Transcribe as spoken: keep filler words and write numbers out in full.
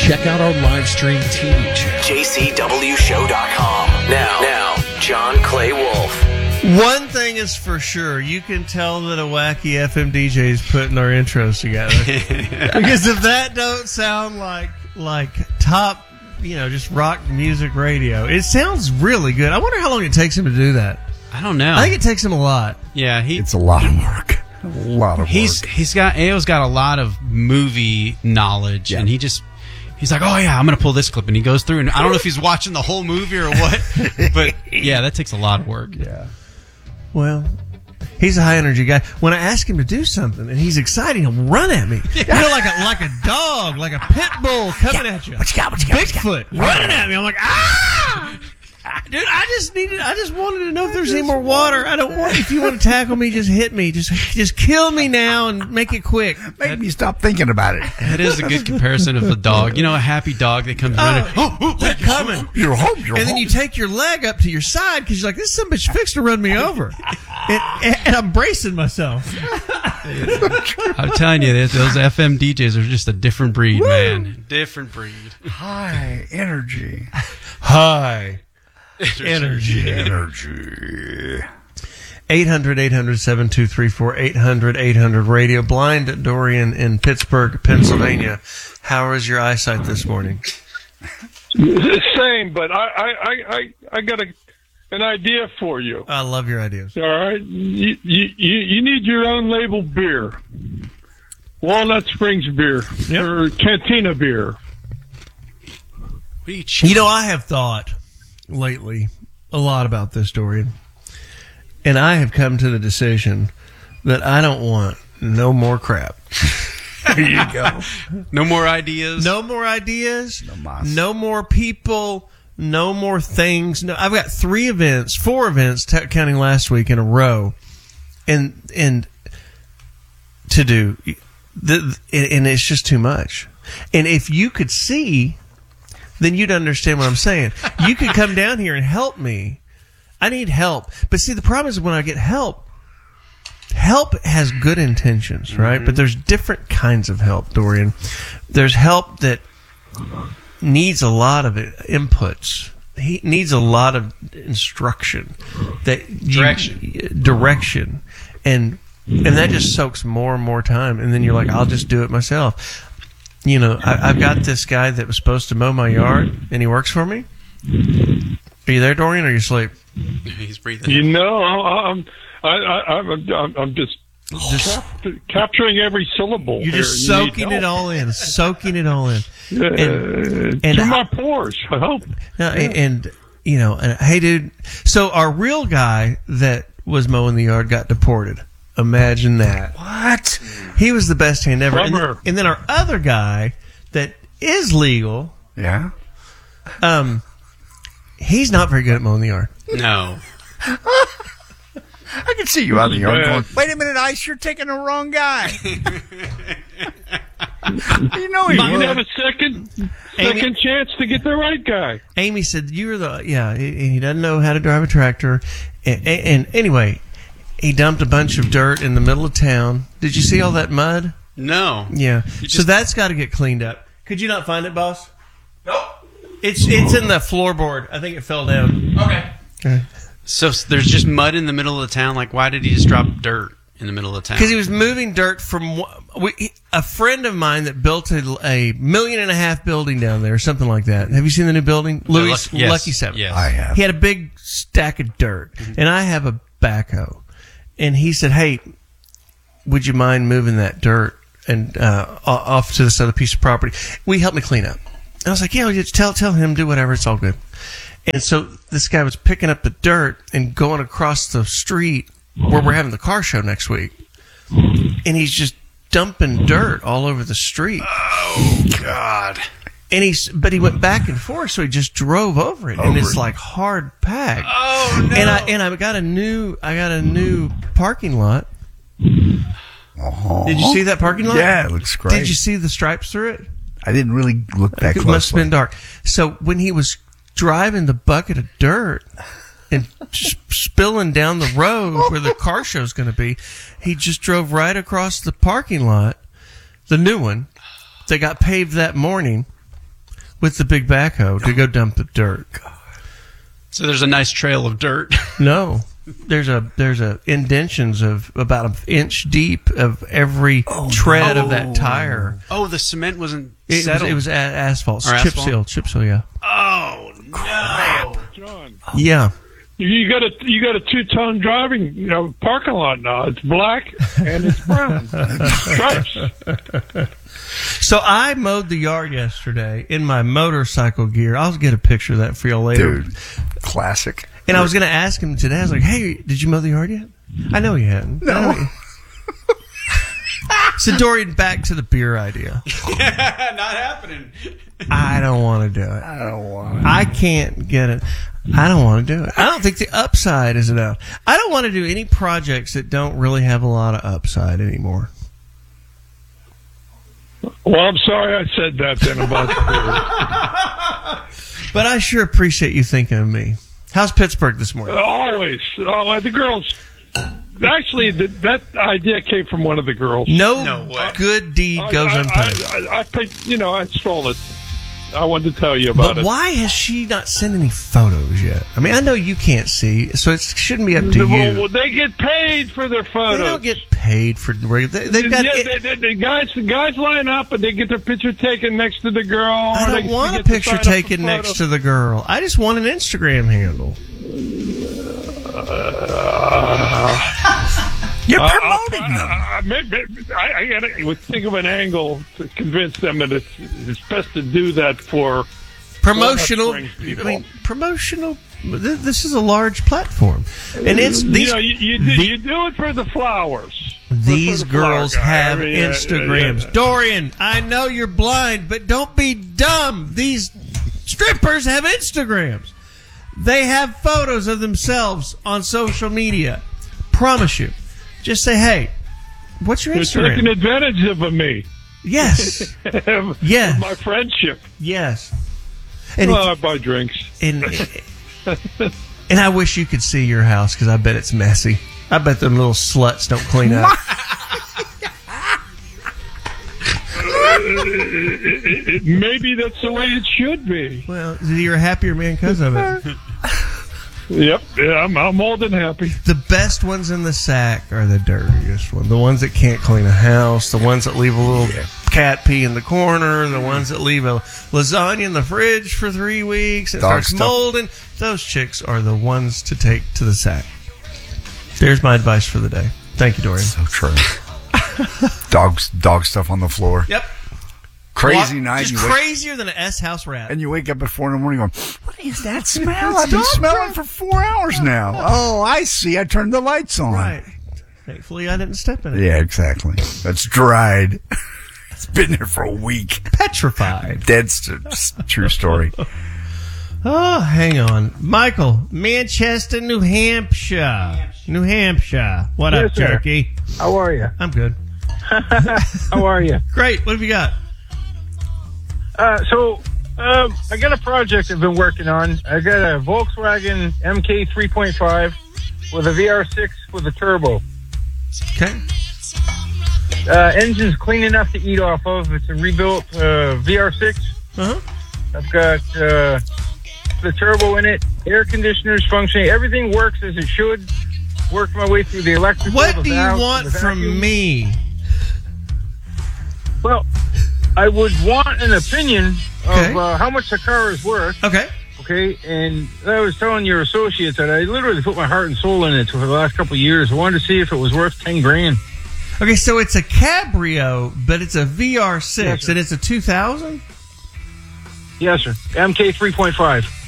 check out our live stream T V channel. J C W show dot com. Now, now, John Clay Wolf. One thing is for sure, you can tell that a wacky F M D J is putting our intros together. Because if that don't sound like like top, you know, just rock music radio, it sounds really good. I wonder how long it takes him to do that. I don't know. I think it takes him a lot. Yeah, he. It's a lot of work. A lot of he's, work. He's got A O's got a lot of movie knowledge, Yeah. and he just. He's like, oh, yeah, I'm going to pull this clip. And he goes through, and I don't know if he's watching the whole movie or what, but yeah, that takes a lot of work. Yeah. Well, he's a high energy guy. When I ask him to do something and he's excited, he'll run at me. You know, like a like a dog, like a pit bull coming at you. What you got? What you got? Bigfoot running at me. I'm like, ah! Dude, I just needed. I just wanted to know if there's any more water. I don't want. If you want to tackle me, just hit me. Just, just kill me now and make it quick. Make me stop thinking about it. That is a good comparison of a dog. You know, a happy dog that comes running. Oh, oh, they're coming. You're home. You're And then home. you take your leg up to your side because you're like, this son of a bitch fixed to run me over. and, and, and I'm bracing myself. I'm telling you, those F M D Js are just a different breed, Woo! man. Different breed. High energy. High energy. Energy. eight hundred, eight hundred, seven two three four, eight hundred, eight hundred radio. Blind Dorian in Pittsburgh, Pennsylvania. How is your eyesight this morning? Same, but I, I, I, I, I got a, an idea for you. I love your ideas. All right, you, you, you need your own label beer, Walnut Springs beer Yep. or Cantina beer. What are you cheating? You know, I have thought lately a lot about this, Dorian. And I have come to the decision that I don't want no more crap. There you go. No more ideas. No more ideas. No mas. No more people. No more things. No, I've got three events, four events, t- counting last week in a row, and and to do, the, and it's just too much. And if you could see, then you'd understand what I'm saying. You could come down here and help me. I need help. But see, the problem is when I get help, help has good intentions, right? Mm-hmm. But there's different kinds of help, Dorian. There's help that needs a lot of inputs. He needs a lot of instruction. That you, Direction. Direction. And and that just soaks more and more time. And then you're like, I'll just do it myself. You know, I, I've got this guy that was supposed to mow my yard, and he works for me. Are you there, Dorian, or are you asleep? He's breathing. You know, I'm, I, I, I'm, I'm, I'm just, Just- cap- capturing every syllable. You're just here. You need soaking it help. all in, soaking it all in. Uh, And- and to I- my pores. I hope. Now, and, and, you know, and, hey, dude. So our real guy that was mowing the yard got deported. Imagine that. What? He was the best hand ever. And, Bummer. and then our other guy that is legal, Yeah. um, he's not very good at mowing the yard. No. I can see you out in the yard Yeah. going, wait a minute, Ice, you're taking the wrong guy. You know he You would. have a second, Amy- second chance to get the right guy. Amy said, "You're the yeah." He, he doesn't know how to drive a tractor, and, and, and anyway, he dumped a bunch of dirt in the middle of town. Did you see all that mud? No. Yeah. You So just- that's got to get cleaned up. Could you not find it, boss? Nope. It's it's in the floorboard. I think it fell down. Okay. Okay. So s- there's just mud in the middle of the town. Like, why did he just drop dirt in the middle of town? Because he was moving dirt from one- we, he- a friend of mine that built a, a million and a half building down there, or something like that. Have you seen the new building, Louis Luck- yes, Lucky Seven? yes. I have. He had a big stack of dirt, and I have a backhoe, and he said, "Hey, would you mind moving that dirt and uh, o- off to this other piece of property? Will you help me clean up?" And I was like, "Yeah, just tell tell him, do whatever. It's all good." And so this guy was picking up the dirt and going across the street where we're having the car show next week, and he's just dumping dirt all over the street. Oh, God. And he's, but he went back and forth, so he just drove over it, and Over it's it. like hard packed. Oh, no. And I and I got a new I got a new parking lot. Uh-huh. Did you see that parking lot? Yeah, it looks great. Did you see the stripes through it? I didn't really look that It closely. must have been dark. So when he was driving the bucket of dirt and just spilling down the road where the car show's going to be, he just drove right across the parking lot, the new one, that got paved that morning, with the big backhoe to go dump the dirt. So there's a nice trail of dirt. No, there's a there's a indentions of about an inch deep of every tread of that tire. Oh, the cement wasn't It was, settled. it was a- asphalt, Or chip asphalt? seal, chip seal. Yeah, oh no! John, yeah. you got a you got a two ton driving you know parking lot now. It's black and it's brown stripes. So I mowed the yard yesterday in my motorcycle gear. I'll get a picture of that for you later. Dude, classic. And I was going to ask him today. I was like, "Hey, did you mow the yard yet?" I know you hadn't. No. So Dorian, back to the beer idea. Not happening. I don't want to do it. I don't want I can't get it. I don't want to do it. I don't think the upside is enough. I don't want to do any projects that don't really have a lot of upside anymore. Well, I'm sorry I said that then about the beer. But I sure appreciate you thinking of me. How's Pittsburgh this morning? Always. Oh, the girls. Actually, the, that idea came from one of the girls. No, No way. good deed I- goes I, unpunished. I, I, I picked, you know, I stole it. I wanted to tell you about But it. why has she not sent any photos yet? I mean, I know you can't see, so it shouldn't be up to Well, you. well, they get paid for their photos. They don't get paid for they, they've got. yeah, they, they, the guys, the guys line up and they get their picture taken next to the girl. I or they don't want a get to picture sign up for taken photos. next to the girl. I just want an Instagram handle. You're Uh, promoting I'll- them. I, I, maybe- I, I gotta would think of an angle to convince them that it's, it's best to do that for Promotional. Well, that brings I people. mean, promotional. th- This is a large platform, and it's you these know you, you, do, the- you do it for the flowers. these For the flower girls guy. have I mean, yeah, Instagrams. yeah, yeah. Dorian, I know you're blind, but don't be dumb. These strippers have Instagrams. They have photos of themselves on social media. Promise you. Just say, hey, what's your They're taking Instagram? advantage of me. Yes, Of Yes. my friendship. yes. And, Well, I if, buy drinks. and, and I wish you could see your house because I bet it's messy. I bet them little sluts don't clean up. It- it- maybe that's the way it should be. Well, you're a happier man because of it. Yep, yeah, I'm, I'm more than happy. The best ones in the sack are the dirtiest ones. The ones that can't clean a house. The ones that leave a little cat pee in the corner. The ones that leave a lasagna in the fridge for three weeks. It Dog starts stuff. molding. Those chicks are the ones to take to the sack. There's my advice for the day. Thank you, Dorian. So true. Dogs, dog stuff on the floor. Yep. Crazy Wa- night. Just You wake, crazier than an S house rat. and you wake up at four in the morning going, what is that smell? I've been smelling for four hours now. Oh, I see. I turned the lights on. Right. Thankfully, I didn't step in it. Yeah, exactly. That's dried. It's been there for a week. Petrified. Dead st- st- true story. Oh, hang on. Michael, Manchester, New Hampshire. New Hampshire. What up, Yes, sir. Turkey? How are you? I'm good. How are you? Great. What have you got? Uh, so, um, I got a project I've been working on. I got a Volkswagen M K three point five with a V R six with a turbo. Okay. Uh, engine's clean enough to eat off of. It's a rebuilt uh, V R six. Uh-huh. I've got uh, the turbo in it, air conditioners functioning. Everything works as it should. Worked my way through the electrical. What the do you valves, want the vacuum. from me? Well, I would want an opinion Okay. of uh, how much the car is worth. Okay. Okay, and I was telling your associates that I literally put my heart and soul in it for the last couple of years. I wanted to see if it was worth ten grand. Okay, so it's a Cabrio, but it's a V R six, Yes, sir. and it's a two thousand? Yes, sir. M K three point five.